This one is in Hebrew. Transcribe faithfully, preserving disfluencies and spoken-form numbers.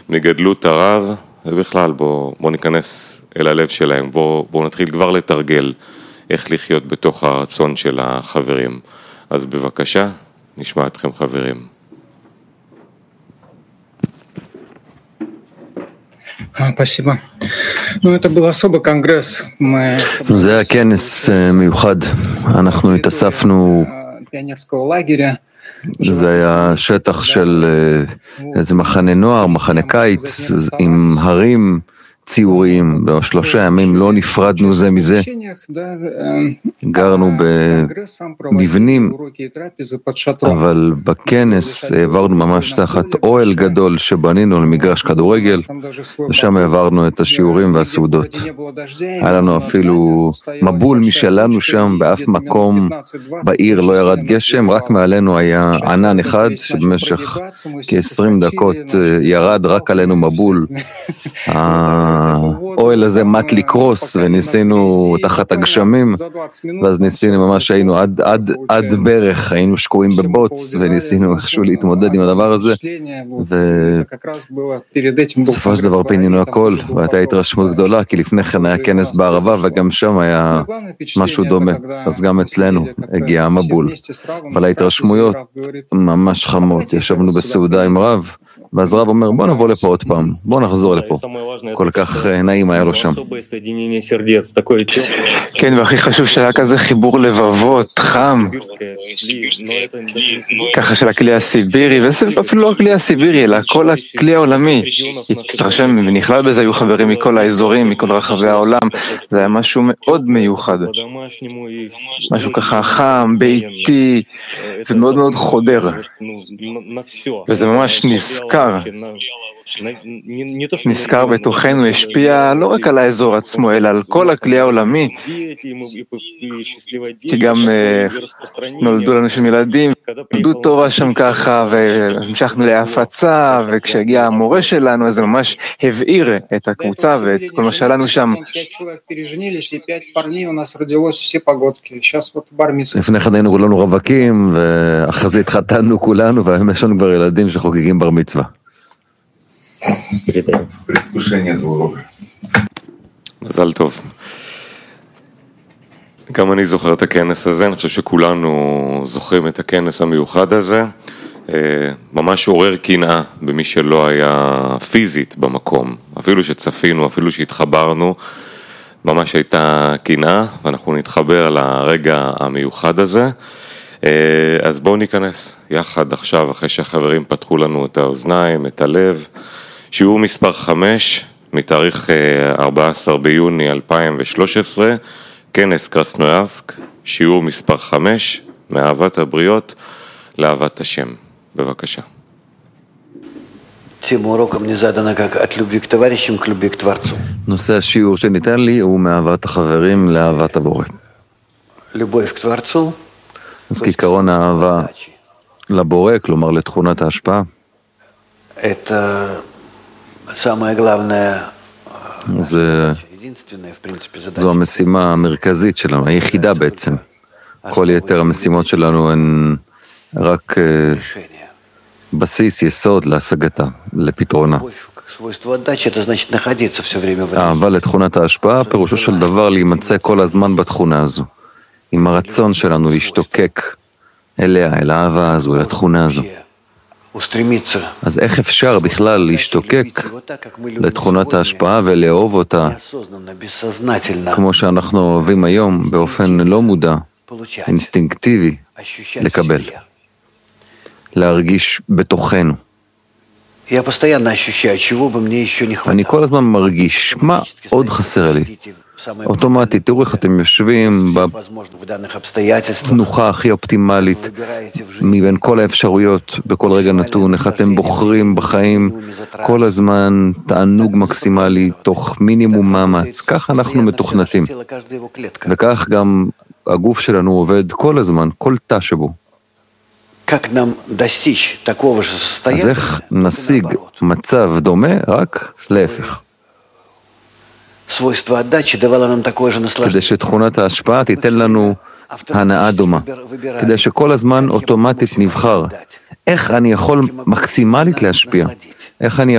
מגדלות הרב, ובכלל בוא, בוא ניכנס אל הלב שלהם, בוא, בוא נתחיל כבר לתרגל איך לחיות בתוך הרצון של החברים. אז בבקשה, נשמע אתכם חברים. Спасибо. Ну, это был особый конгресс. זה היה כנס מיוחד. אנחנו התאספנו, זה היה שטח של איזה מחנה נוער, מחנה קיץ, עם הרים ציוריים. בשלושה ימים לא נפרדנו זה מזה. גרנו במבנים, אבל בכנס העברנו ממש תחת אוהל גדול שבנינו למגרש כדורגל, ושם העברנו את השיעורים והסעודות. היה לנו אפילו מבול משלנו שם, באף מקום בעיר לא ירד גשם, רק מעלינו היה ענן אחד שבמשך כ-עשרים דקות ירד רק עלינו מבול. האוהל הזה מת לקרוס וניסינו תחת הגשמים, ואז ניסינו ממש, היינו עד, עד, עד ברך, היינו שקועים בבוץ וניסינו איכשהו להתמודד עם הדבר הזה, ובסופו של דבר פינינו הכל, והייתה התרשמות גדולה, כי לפני כן היה כנס בערבה וגם שם היה משהו דומה, אז גם אצלנו הגיע המבול, אבל ההתרשמויות ממש חמות. ישבנו בסעודה עם רב, ואז רב אומר, בוא נבוא לפה עוד פעם, בוא נחזור לפה. כל כך נעים היה לו שם. כן, והכי חשוב שהיה כזה חיבור לבבות, חם, ככה של הכלי הסיבירי, ואפילו לא הכלי הסיבירי, אלא כל הכלי העולמי. התרשם ונכלל בזה, היו חברים מכל האזורים, מכל רחבי העולם, זה היה משהו מאוד מיוחד. משהו ככה חם, ביתי, ומאוד מאוד חודר. וזה ממש נזכר. נזכר בתוכנו, השפיע לא רק על האזור עצמו, אלא על כל הכלי העולמי, כי גם נולדו לנו שם ילדים, נולדו תורה שם ככה, והמשכנו להפצה, וכשהגיע המורה שלנו, אז זה ממש הבעיר את הקבוצה, ואת כל מה שלנו שם. לפני כן היינו כולנו רווקים, ואחרי זה התחתנו כולנו, והיום יש לנו כבר ילדים שחוגגים בר מצווה. מזל טוב. גם אני זוכר את הכנס הזה, אני חושב שכולנו זוכרים את הכנס המיוחד הזה. ממש עורר קנאה במי שלא היה פיזית במקום, אפילו שצפינו, אפילו שהתחברנו, ממש הייתה קנאה, ואנחנו נתחבר על הרגע המיוחד הזה. אז בואו ניכנס יחד עכשיו, אחרי שהחברים פתחו לנו את האוזניים, את הלב. שיעור מספר חמש, מתאריך ארבעה עשר ביוני אלפיים ושלוש עשרה, כנס קרסנוירסק, שיעור מספר חמש, מאהבת הבריות לאהבת השם. בבקשה. נושא השיעור שניתן לי הוא מאהבת החברים לאהבת הבורא. אז כעיקרון האהבה לבורא, כלומר לתכונת ההשפעה, זה, זו המשימה המרכזית שלנו, היחידה בעצם. כל יתר המשימות שלנו הן רק בסיס, יסוד להשגתה, לפתרונה. אהבה לתכונת ההשפעה, פירושו של דבר להימצא כל הזמן בתכונה הזו, עם הרצון שלנו להשתוקק אליה, אל האהבה הזו, אל התכונה הזו. אז איך אפשר בכלל להשתוקק לתכונת ההשפעה ולאהוב אותה כמו שאנחנו אוהבים היום באופן לא מודע, אינסטינקטיבי, לקבל, להרגיש בתוכנו. אני כל הזמן מרגיש, מה עוד חסר לי? אוטומטית, תראו איך אתם יושבים בתנוחה הכי אופטימלית מבין כל האפשרויות בכל רגע נתון, איך אתם בוחרים בחיים כל הזמן תענוג מקסימלי תוך מינימום מאמץ. כך אנחנו מתוכנתים, וכך גם הגוף שלנו עובד כל הזמן, כל תא שבו. אז איך נשיג מצב דומה, רק להפך? כדי שתכונת ההשפעה תיתן לנו הנאה דומה, כדי שכל הזמן אוטומטית נבחר איך אני יכול מקסימלית להשפיע, איך אני